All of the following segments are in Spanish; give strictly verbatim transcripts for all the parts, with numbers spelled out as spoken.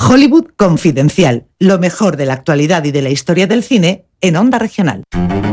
Hollywood Confidencial, lo mejor de la actualidad y de la historia del cine en Onda Regional.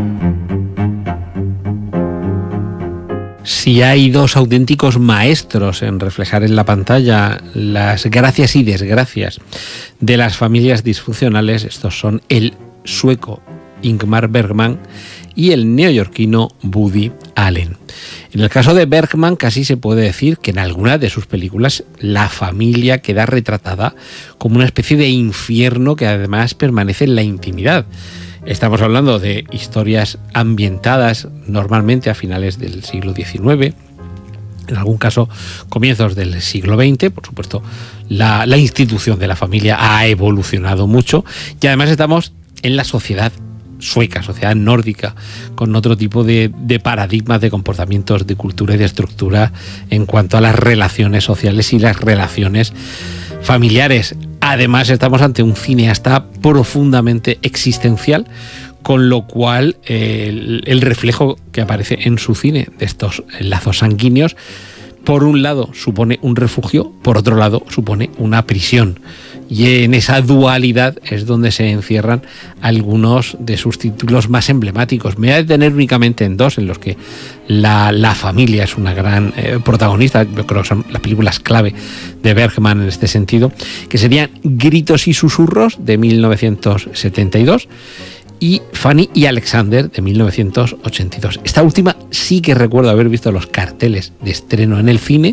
Si hay dos auténticos maestros en reflejar en la pantalla las gracias y desgracias de las familias disfuncionales, estos son el sueco Ingmar Bergman y el neoyorquino Woody Allen. En el caso de Bergman, casi se puede decir que en algunas de sus películas la familia queda retratada como una especie de infierno que además permanece en la intimidad. Estamos hablando de historias ambientadas normalmente a finales del siglo diecinueve, en algún caso comienzos del siglo veinte. Por supuesto, la, la institución de la familia ha evolucionado mucho y además estamos en la sociedad sueca, sociedad nórdica, con otro tipo de, de paradigmas, de comportamientos, de cultura y de estructura en cuanto a las relaciones sociales y las relaciones familiares. Además, estamos ante un cineasta profundamente existencial, con lo cual eh, el, el reflejo que aparece en su cine de estos lazos sanguíneos, por un lado supone un refugio, por otro lado supone una prisión. Y en esa dualidad es donde se encierran algunos de sus títulos más emblemáticos. Me voy a detener únicamente en dos, en los que la, la familia es una gran eh, protagonista. Yo creo que son las películas clave de Bergman en este sentido, que serían Gritos y susurros, de mil novecientos setenta y dos, y Fanny y Alexander, de mil novecientos ochenta y dos. Esta última sí que recuerdo haber visto los carteles de estreno en el cine.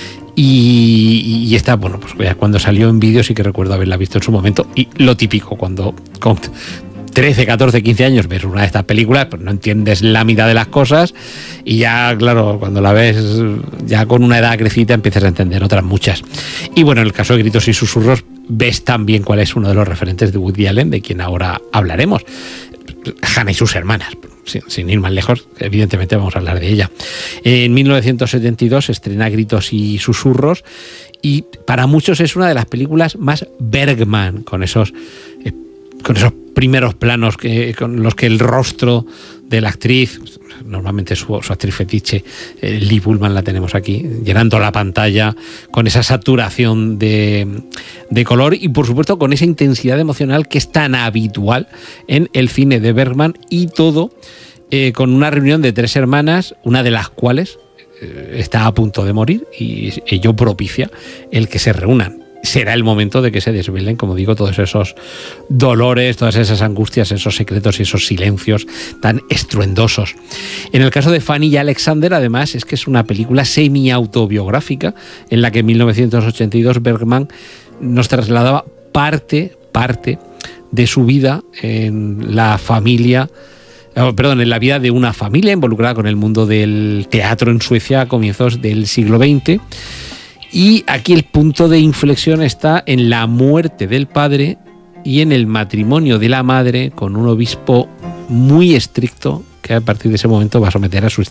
Y, y esta, bueno, pues ya cuando salió en vídeo sí que recuerdo haberla visto en su momento. Y lo típico, cuando con trece, catorce, quince años ves una de estas películas, pues no entiendes la mitad de las cosas, y ya, claro, cuando la ves ya con una edad crecida empiezas a entender otras muchas. Y bueno, en el caso de Gritos y susurros ves también cuál es uno de los referentes de Woody Allen, de quien ahora hablaremos, Hannah y sus hermanas. Sin, sin ir más lejos, evidentemente vamos a hablar de ella. En mil novecientos setenta y dos se estrena Gritos y susurros, y para muchos es una de las películas más Bergman, con esos, eh, con esos primeros planos que, con los que el rostro de la actriz, normalmente su, su actriz fetiche, eh, Liv Ullmann, la tenemos aquí, llenando la pantalla con esa saturación de, de color y por supuesto con esa intensidad emocional que es tan habitual en el cine de Bergman, y todo eh, con una reunión de tres hermanas, una de las cuales eh, está a punto de morir, y ello propicia el que se reúnan. Será el momento de que se desvelen, como digo, todos esos dolores, todas esas angustias, esos secretos y esos silencios tan estruendosos. En el caso de Fanny y Alexander, además, es que es una película semi-autobiográfica en la que en mil novecientos ochenta y dos Bergman nos trasladaba parte, parte de su vida en la familia, oh, perdón, en la vida de una familia involucrada con el mundo del teatro en Suecia a comienzos del siglo veinte. Y aquí el punto de inflexión está en la muerte del padre y en el matrimonio de la madre con un obispo muy estricto que a partir de ese momento va a someter a su